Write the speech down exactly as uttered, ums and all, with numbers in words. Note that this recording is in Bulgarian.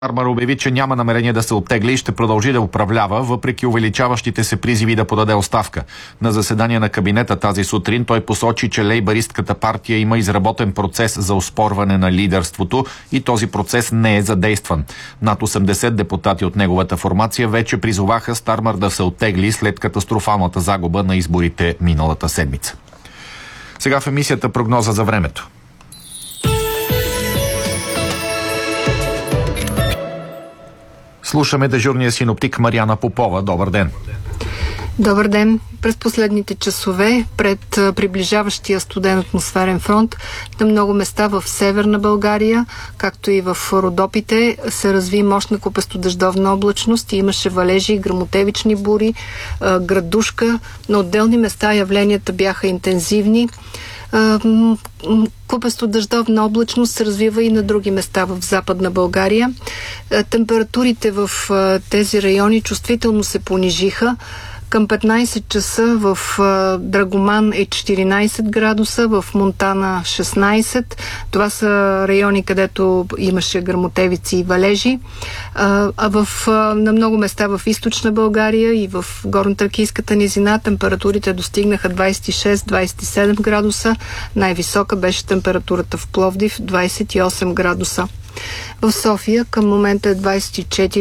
Стармер обяви, че няма намерение да се оттегли и ще продължи да управлява, въпреки увеличаващите се призиви да подаде оставка. На заседание на кабинета тази сутрин той посочи, че лейбаристката партия има изработен процес за оспорване на лидерството и този процес не е задействан. Над осемдесет депутати от неговата формация вече призоваха Стармер да се оттегли след катастрофалната загуба на изборите миналата седмица. Сега в емисията прогноза за времето. Слушаме дежурния синоптик Мариана Попова. Добър ден! Добър ден! През последните часове пред приближаващия студен атмосферен фронт на много места в северна България, както и в Родопите, се разви мощна купестодъждовна облачност и имаше валежи, гръмотевични бури, градушка. На отделни места явленията бяха интензивни. Купесто-дъждовна облачност се развива и на други места в Западна България. Температурите в тези райони чувствително се понижиха. Към петнайсет часа в Драгоман е четиринайсет градуса, в Монтана шестнайсет. Това са райони, където имаше гръмотевици и валежи. А в, на много места в Източна България и в Горнотракийската низина температурите достигнаха двайсет и шест - двайсет и седем градуса. Най-висока беше температурата в Пловдив – двайсет и осем градуса. В София към момента е двайсет и четири